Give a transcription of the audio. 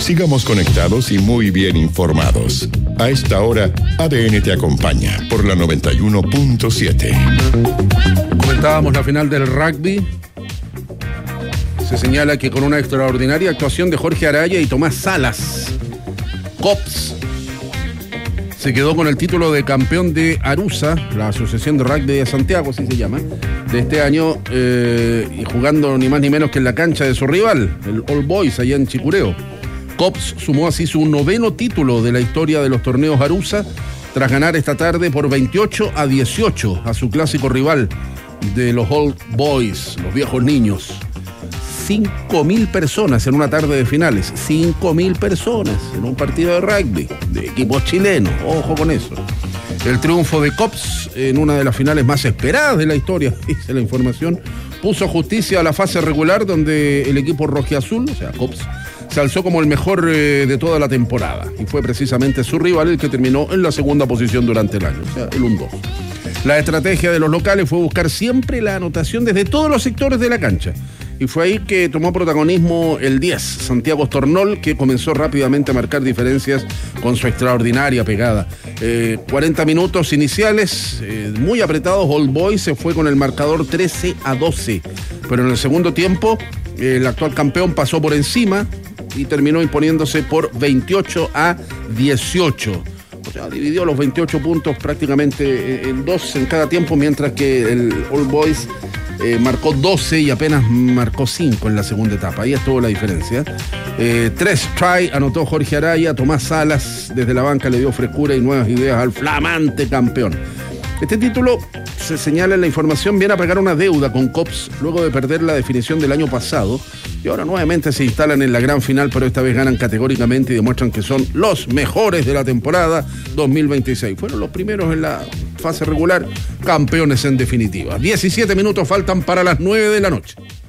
Sigamos conectados y muy bien informados. A esta hora, ADN te acompaña por la 91.7. Comentábamos la final del rugby. Se señala que con una extraordinaria actuación de Jorge Araya y Tomás Salas, Cops se quedó con el título de campeón de Arusa, la Asociación de Rugby de Santiago, así se llama, de este año, y jugando ni más ni menos que en la cancha de su rival, el All Boys, allá en Chicureo. Cops sumó así su 9º título de la historia de los torneos Arusa, tras ganar esta tarde por 28-18 a su clásico rival de los All Boys, los viejos niños. 5.000 personas en una tarde de finales, 5.000 personas en un partido de rugby de equipos chilenos, ojo con eso. El triunfo de Cops en una de las finales más esperadas de la historia, dice la información, puso justicia a la fase regular donde el equipo rojiazul, o sea Cops, se alzó como el mejor de toda la temporada y fue precisamente su rival el que terminó en la segunda posición durante el año, o sea el 1-2. La estrategia de los locales fue buscar siempre la anotación desde todos los sectores de la cancha. Y fue ahí que tomó protagonismo el 10, Santiago Stornol, que comenzó rápidamente a marcar diferencias con su extraordinaria pegada. 40 minutos iniciales, muy apretados, All Boys se fue con el marcador 13-12. Pero en el segundo tiempo, el actual campeón pasó por encima y terminó imponiéndose por 28-18. O sea, dividió los 28 puntos prácticamente en dos en cada tiempo, mientras que el All Boys marcó 12 y apenas marcó 5 en la segunda etapa. Ahí estuvo la diferencia. 3 try anotó Jorge Araya. Tomás Salas desde la banca le dio frescura y nuevas ideas al flamante campeón. Este título, se señala en la información, viene a pagar una deuda con Cops luego de perder la definición del año pasado y ahora nuevamente se instalan en la gran final, pero esta vez ganan categóricamente y demuestran que son los mejores de la temporada 2026. Fueron los primeros en la fase regular, campeones en definitiva. 17 minutos faltan para las 9 de la noche.